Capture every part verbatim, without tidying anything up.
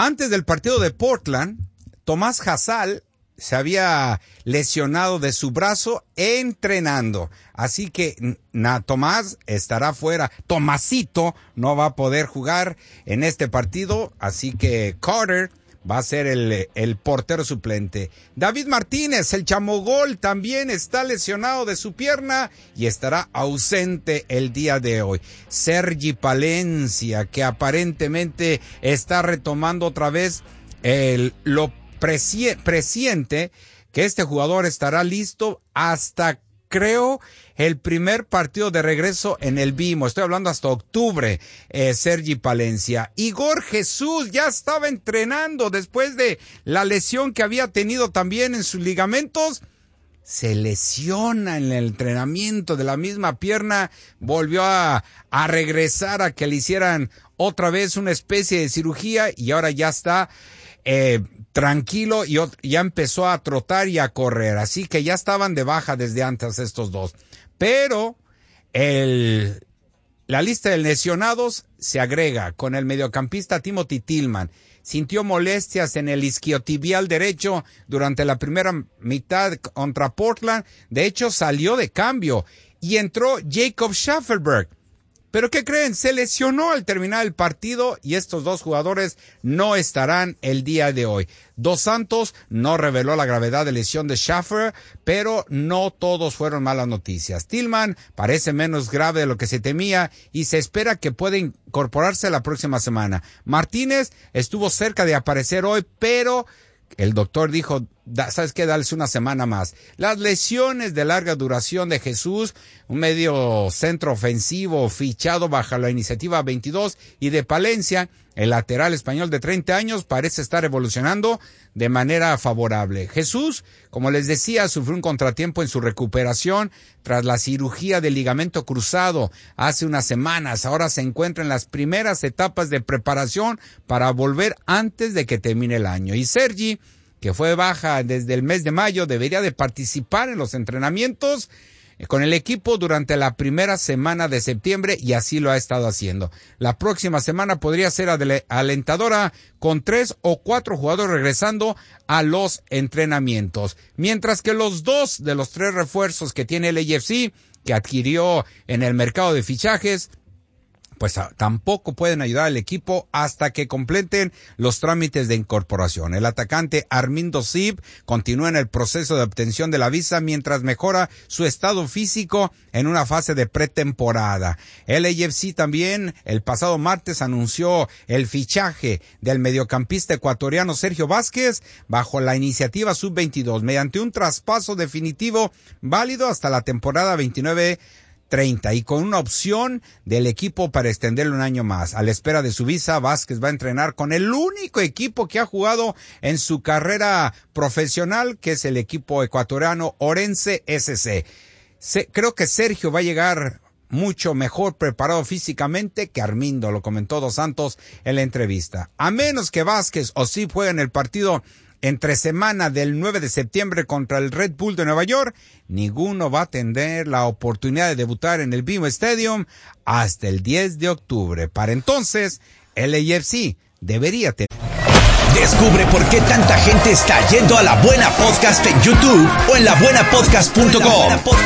Antes del partido de Portland, Tomás Hasal se había lesionado de su brazo entrenando. Así que na, Tomás estará fuera. Tomasito no va a poder jugar en este partido. Así que Carter va a ser el, el portero suplente. David Martínez, el chamogol, también está lesionado de su pierna y estará ausente el día de hoy. Sergi Palencia, que aparentemente está retomando otra vez el, lo presi- presiente que este jugador estará listo hasta, creo, el primer partido de regreso en el Vimo. Estoy hablando hasta octubre, eh, Sergi Palencia. Igor Jesús ya estaba entrenando después de la lesión que había tenido también en sus ligamentos. Se lesiona en el entrenamiento de la misma pierna, volvió a, a regresar a que le hicieran otra vez una especie de cirugía y ahora ya está eh, tranquilo y ya empezó a trotar y a correr. Así que ya estaban de baja desde antes estos dos. Pero el, la lista de lesionados se agrega con el mediocampista Timothy Tillman. Sintió molestias en el isquiotibial derecho durante la primera mitad contra Portland. De hecho, salió de cambio y entró Jacob Schaffelberg. ¿Pero qué creen? Se lesionó al terminar el partido y estos dos jugadores no estarán el día de hoy. Dos Santos no reveló la gravedad de lesión de Schaffer, pero no todos fueron malas noticias. Tillman parece menos grave de lo que se temía y se espera que pueda incorporarse la próxima semana. Martínez estuvo cerca de aparecer hoy, pero el doctor dijo, ¿sabes qué? Dales una semana más. Las lesiones de larga duración de Jesús, un medio centro ofensivo fichado bajo la iniciativa veintidós, y de Palencia, el lateral español de treinta años, parece estar evolucionando de manera favorable. Jesús, como les decía, sufrió un contratiempo en su recuperación tras la cirugía del ligamento cruzado hace unas semanas. Ahora se encuentra en las primeras etapas de preparación para volver antes de que termine el año. Y Sergi, que fue baja desde el mes de mayo, debería de participar en los entrenamientos con el equipo durante la primera semana de septiembre y así lo ha estado haciendo. La próxima semana podría ser alentadora con tres o cuatro jugadores regresando a los entrenamientos. Mientras que los dos de los tres refuerzos que tiene el A F C, que adquirió en el mercado de fichajes, pues tampoco pueden ayudar al equipo hasta que completen los trámites de incorporación. El atacante Armindo Sib continúa en el proceso de obtención de la visa mientras mejora su estado físico en una fase de pretemporada. El A F C también el pasado martes anunció el fichaje del mediocampista ecuatoriano Sergio Vázquez bajo la iniciativa sub veintidós mediante un traspaso definitivo válido hasta la temporada veintinueve treinta y con una opción del equipo para extenderle un año más. A la espera de su visa, Vázquez va a entrenar con el único equipo que ha jugado en su carrera profesional, que es el equipo ecuatoriano Orense S C. Se, creo que Sergio va a llegar mucho mejor preparado físicamente que Armindo, lo comentó Dos Santos en la entrevista. A menos que Vázquez o sí jueguen el partido entre semana del nueve de septiembre contra el Red Bull de Nueva York, ninguno va a tener la oportunidad de debutar en el BMO Stadium hasta el diez de octubre. Para entonces, el A F C debería tener... Descubre por qué tanta gente está yendo a La Buena Podcast en YouTube o en la buena podcast punto com.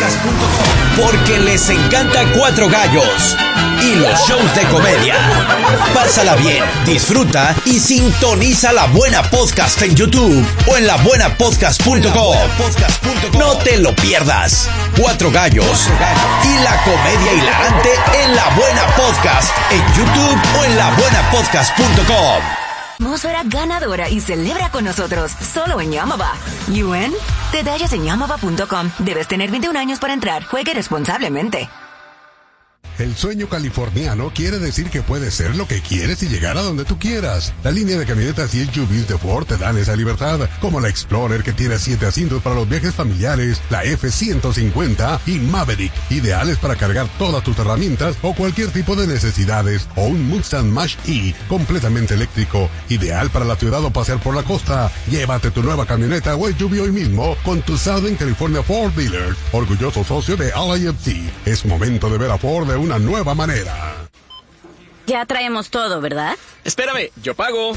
Porque les encanta Cuatro Gallos y los shows de comedia. Pásala bien, disfruta y sintoniza La Buena Podcast en YouTube o en la buena podcast punto com. No te lo pierdas. Cuatro Gallos y la comedia hilarante en La Buena Podcast en YouTube o en la buena podcast punto com. Atmósfera ganadora y celebra con nosotros solo en Yamava. ¿You in? Detalles en yamava punto com. Debes tener veintiún años para entrar. Juegue responsablemente. El sueño californiano quiere decir que puedes ser lo que quieres y llegar a donde tú quieras. La línea de camionetas y S U Vs de Ford te dan esa libertad, como la Explorer que tiene siete asientos para los viajes familiares, la F ciento cincuenta y Maverick, ideales para cargar todas tus herramientas o cualquier tipo de necesidades, o un Mustang Mach-E completamente eléctrico, ideal para la ciudad o pasear por la costa. Llévate tu nueva camioneta o S U V hoy mismo con tu Southern California Ford Dealer, orgulloso socio de L A F C. Es momento de ver a Ford de una nueva manera. Ya traemos todo, ¿verdad? Espérame, yo pago.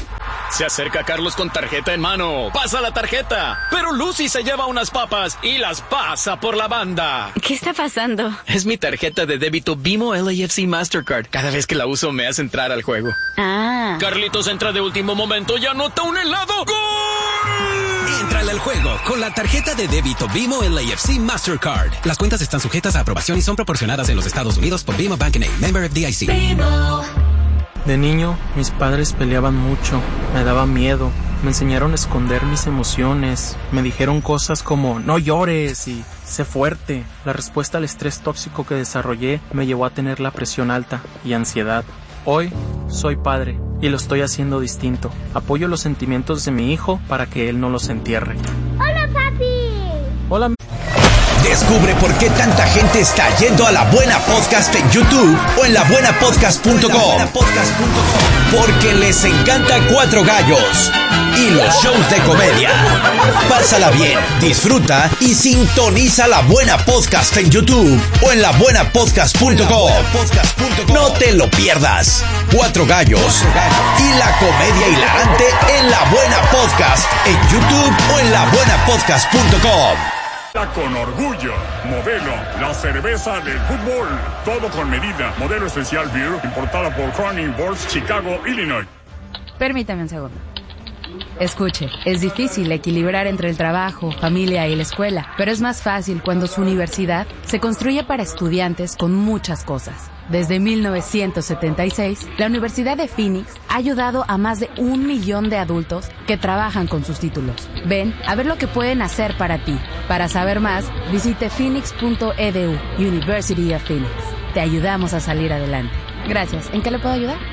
Se acerca Carlos con tarjeta en mano. Pasa la tarjeta. Pero Lucy se lleva unas papas y las pasa por la banda. ¿Qué está pasando? Es mi tarjeta de débito Bimo L A F C Mastercard. Cada vez que la uso me hace entrar al juego. Ah. Carlitos entra de último momento y anota un helado. ¡Gol! Entrale al juego con la tarjeta de débito Bimo L A F C Mastercard. Las cuentas están sujetas a aprobación y son proporcionadas en los Estados Unidos por Bimo Bank N A, member F D I C. Bimo. De niño, mis padres peleaban mucho, me daba miedo, me enseñaron a esconder mis emociones, me dijeron cosas como no llores y sé fuerte. La respuesta al estrés tóxico que desarrollé me llevó a tener la presión alta y ansiedad. Hoy soy padre y lo estoy haciendo distinto. Apoyo los sentimientos de mi hijo para que él no los entierre. ¡Hola, papi! Hola. Descubre por qué tanta gente está yendo a La Buena Podcast en YouTube o en la buena podcast punto com. Porque les encanta Cuatro Gallos y los shows de comedia. Pásala bien, disfruta y sintoniza La Buena Podcast en YouTube o en la buena podcast punto com. No te lo pierdas. Cuatro Gallos y la comedia hilarante en La Buena Podcast en YouTube o en la buena podcast punto com. Con orgullo, Modelo, la cerveza del fútbol, todo con medida, Modelo Especial Beer, importada por Crown Imports, Chicago, Illinois. Permítame un segundo. Escuche, es difícil equilibrar entre el trabajo, familia y la escuela, pero es más fácil cuando su universidad se construye para estudiantes con muchas cosas. Desde mil novecientos setenta y seis, la Universidad de Phoenix ha ayudado a más de un millón de adultos que trabajan con sus títulos. Ven a ver lo que pueden hacer para ti. Para saber más, visite phoenix punto e d u, University of Phoenix. Te ayudamos a salir adelante. Gracias. ¿En qué le puedo ayudar?